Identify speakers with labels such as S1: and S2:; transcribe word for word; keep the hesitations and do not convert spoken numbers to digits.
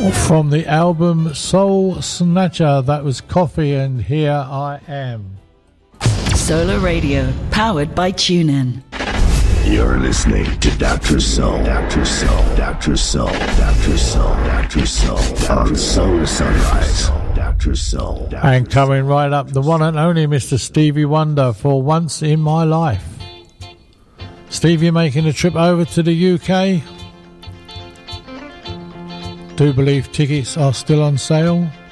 S1: From the album Soul Snatcher, that was Coffee, and Here I Am.
S2: Solar Radio, powered by TuneIn.
S3: You're listening to Doctor Soul, Doctor Soul, Doctor Soul, Doctor Soul, Doctor Soul, on Solar Sunrise. Doctor Soul.
S1: And coming right up, the one and only Mister Stevie Wonder, For Once in My Life. Stevie making a trip over to the U K. Do believe tickets are still on sale.